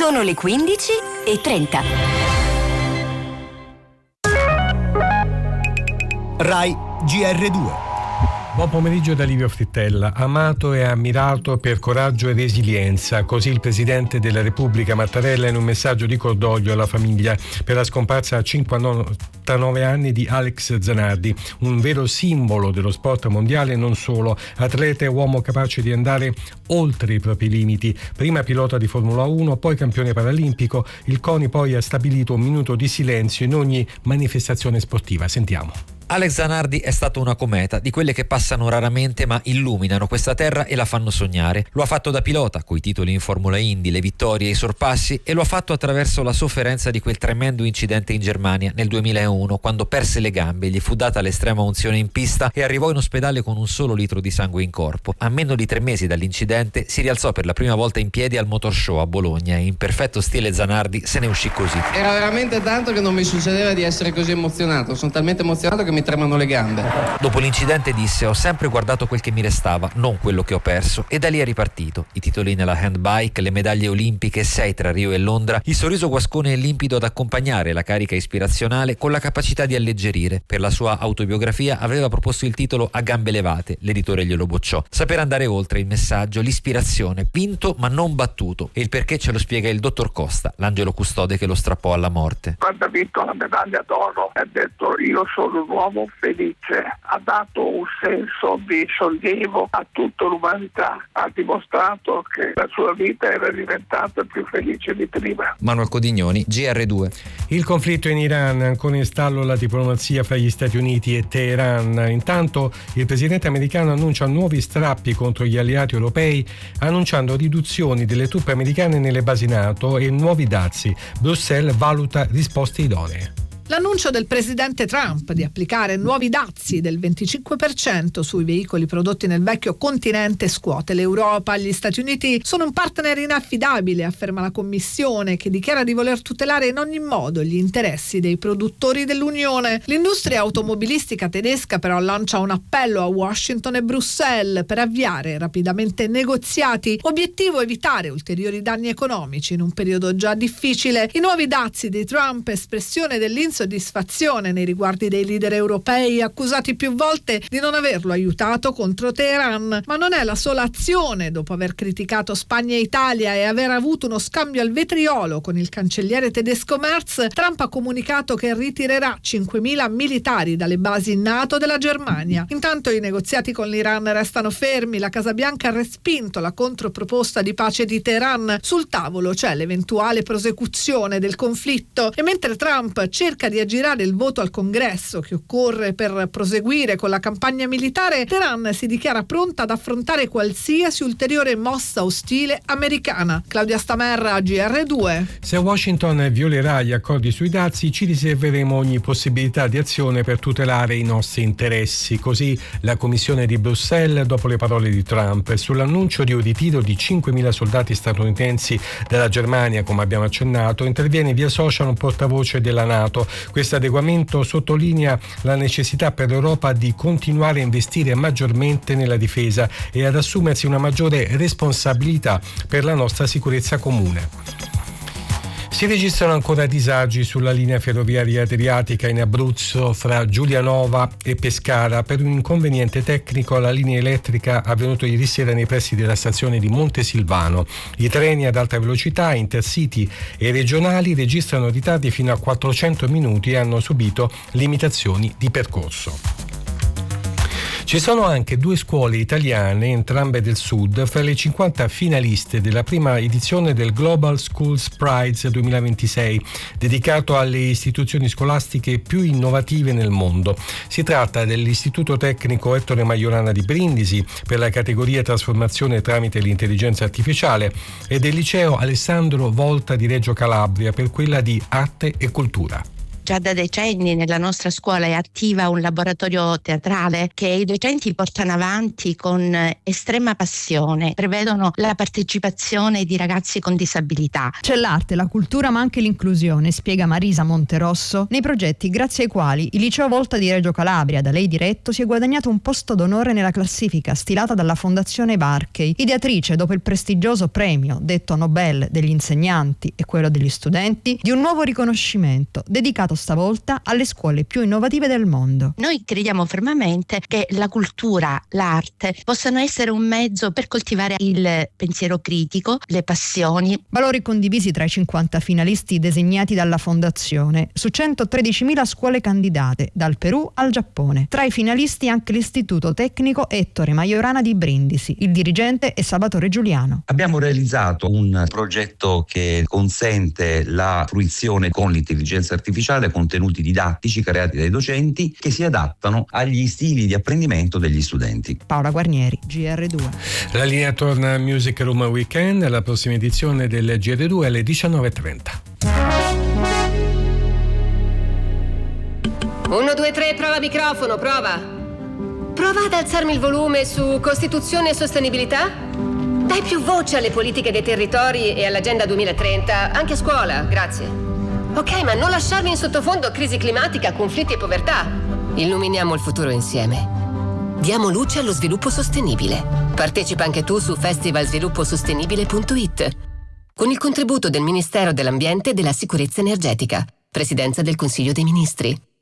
Sono le 15:30. Rai GR2. Buon pomeriggio da Livio Frittella. Amato e ammirato per coraggio e resilienza, così il Presidente della Repubblica Mattarella in un messaggio di cordoglio alla famiglia per la scomparsa a 59 anni di Alex Zanardi, un vero simbolo dello sport mondiale e non solo, atleta e uomo capace di andare oltre i propri limiti. Prima pilota di Formula 1, poi campione paralimpico, il CONI poi ha stabilito un minuto di silenzio in ogni manifestazione sportiva. Sentiamo. Alex Zanardi è stato una cometa, di quelle che passano raramente ma illuminano questa terra e la fanno sognare. Lo ha fatto da pilota, coi titoli in Formula Indy, le vittorie e i sorpassi, e lo ha fatto attraverso la sofferenza di quel tremendo incidente in Germania nel 2001, quando perse le gambe, gli fu data l'estrema unzione in pista e arrivò in ospedale con un solo litro di sangue in corpo. A meno di 3 mesi dall'incidente si rialzò per la prima volta in piedi al Motor Show a Bologna e in perfetto stile Zanardi se ne uscì così. Era veramente tanto che non mi succedeva di essere così emozionato, sono talmente emozionato che mi tremano le gambe. Dopo l'incidente disse: ho sempre guardato quel che mi restava, non quello che ho perso, e da lì è ripartito. I titoli nella handbike, le medaglie olimpiche, 6 tra Rio e Londra, il sorriso guascone e limpido ad accompagnare la carica ispirazionale con la capacità di alleggerire. Per la sua autobiografia aveva proposto il titolo A gambe levate, l'editore glielo bocciò. Saper andare oltre, il messaggio, l'ispirazione, vinto ma non battuto, e il perché ce lo spiega il dottor Costa, l'angelo custode che lo strappò alla morte. Quando ha vinto la medaglia d'oro ha detto: io sono un uomo felice, ha dato un senso di sollievo a tutta l'umanità, ha dimostrato che la sua vita era diventata più felice di prima. Manuel Codignoni, GR2. Il conflitto in Iran, ancora in stallo la diplomazia fra gli Stati Uniti e Teheran. Intanto il presidente americano annuncia nuovi strappi contro gli alleati europei, annunciando riduzioni delle truppe americane nelle basi NATO e nuovi dazi. Bruxelles valuta risposte idonee. L'annuncio del presidente Trump di applicare nuovi dazi del 25% sui veicoli prodotti nel vecchio continente scuote l'Europa. Gli Stati Uniti sono un partner inaffidabile, afferma la Commissione, che dichiara di voler tutelare in ogni modo gli interessi dei produttori dell'Unione. L'industria automobilistica tedesca però lancia un appello a Washington e Bruxelles per avviare rapidamente negoziati. Obiettivo: evitare ulteriori danni economici in un periodo già difficile. I nuovi dazi di Trump, espressione dell'insoddisfazione nei riguardi dei leader europei, accusati più volte di non averlo aiutato contro Teheran. Ma non è la sola azione. Dopo aver criticato Spagna e Italia e aver avuto uno scambio al vetriolo con il cancelliere tedesco Merz, Trump ha comunicato che ritirerà 5.000 militari dalle basi NATO della Germania. Intanto i negoziati con l'Iran restano fermi. La Casa Bianca ha respinto la controproposta di pace di Teheran. Sul tavolo c'è l'eventuale prosecuzione del conflitto, e mentre Trump cerca di aggirare il voto al Congresso che occorre per proseguire con la campagna militare, Teheran si dichiara pronta ad affrontare qualsiasi ulteriore mossa ostile americana. Claudia Stamerra, GR2. Se Washington violerà gli accordi sui dazi, ci riserveremo ogni possibilità di azione per tutelare i nostri interessi. Così la Commissione di Bruxelles, dopo le parole di Trump sull'annuncio di un ritiro di 5.000 soldati statunitensi dalla Germania, come abbiamo accennato, interviene via social un portavoce della NATO. Questo adeguamento sottolinea la necessità per l'Europa di continuare a investire maggiormente nella difesa e ad assumersi una maggiore responsabilità per la nostra sicurezza comune. Si registrano ancora disagi sulla linea ferroviaria adriatica in Abruzzo fra Giulianova e Pescara per un inconveniente tecnico alla linea elettrica avvenuto ieri sera nei pressi della stazione di Montesilvano. I treni ad alta velocità, intercity e regionali registrano ritardi fino a 400 minuti e hanno subito limitazioni di percorso. Ci sono anche 2 scuole italiane, entrambe del sud, fra le 50 finaliste della prima edizione del Global Schools Prize 2026, dedicato alle istituzioni scolastiche più innovative nel mondo. Si tratta dell'Istituto Tecnico Ettore Majorana di Brindisi per la categoria Trasformazione tramite l'intelligenza artificiale e del Liceo Alessandro Volta di Reggio Calabria per quella di Arte e Cultura. Già da decenni nella nostra scuola è attiva un laboratorio teatrale che i docenti portano avanti con estrema passione, prevedono la partecipazione di ragazzi con disabilità. C'è l'arte, la cultura ma anche l'inclusione, spiega Marisa Monterosso, nei progetti grazie ai quali il Liceo Volta di Reggio Calabria, da lei diretto, si è guadagnato un posto d'onore nella classifica stilata dalla Fondazione Barkey, ideatrice dopo il prestigioso premio, detto Nobel degli insegnanti e quello degli studenti, di un nuovo riconoscimento dedicato stavolta alle scuole più innovative del mondo. Noi crediamo fermamente che la cultura, l'arte possano essere un mezzo per coltivare il pensiero critico, le passioni. Valori condivisi tra i 50 finalisti designati dalla Fondazione su 113.000 scuole candidate, dal Perù al Giappone. Tra i finalisti anche l'Istituto Tecnico Ettore Majorana di Brindisi. Il dirigente è Salvatore Giuliano. Abbiamo realizzato un progetto che consente la fruizione con l'intelligenza artificiale contenuti didattici creati dai docenti che si adattano agli stili di apprendimento degli studenti. Paola Guarnieri, GR2. La linea torna a Music Room Weekend, la prossima edizione del GR2 alle 19.30. 1, 2, 3, prova microfono, prova. Prova ad alzarmi il volume su Costituzione e sostenibilità. Dai più voce alle politiche dei territori e all'Agenda 2030, anche a scuola, grazie. Ok, ma non lasciarmi in sottofondo crisi climatica, conflitti e povertà. Illuminiamo il futuro insieme. Diamo luce allo sviluppo sostenibile. Partecipa anche tu su festivalsvilupposostenibile.it con il contributo del Ministero dell'Ambiente e della Sicurezza Energetica. Presidenza del Consiglio dei Ministri.